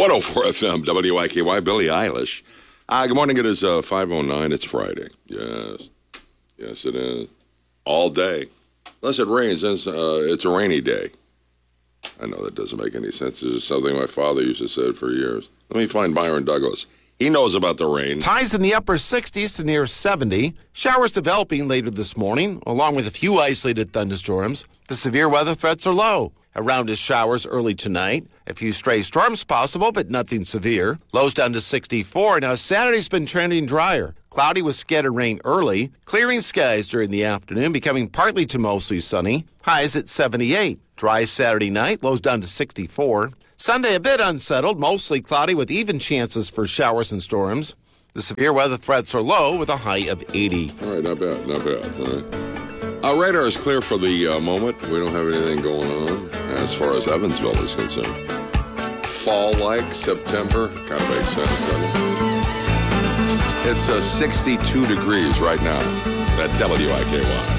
104 FM, WIKY, Billie Eilish. Good morning. It is 5:09. It's Friday. Yes. Yes, it is. All day. Unless it rains, it's a rainy day. I know that doesn't make any sense. This is something my father used to say for years. Let me find Byron Douglas. He knows about the rain. Highs in the upper 60s to near 70. Showers developing later this morning, along with a few isolated thunderstorms. The severe weather threats are low. Around is showers early tonight. A few stray storms possible, but nothing severe. Lows down to 64. Now, Saturday's been trending drier. Cloudy with scattered rain early. Clearing skies during the afternoon, becoming partly to mostly sunny. Highs at 78. Dry Saturday night. Lows down to 64. Sunday a bit unsettled, mostly cloudy with even chances for showers and storms. The severe weather threats are low with a high of 80. All right, not bad, not bad. All right. Our radar is clear for the moment. We don't have anything going on as far as Evansville is concerned. Fall-like September, kind of makes sense, doesn't it? It's 62 degrees right now at WIKY.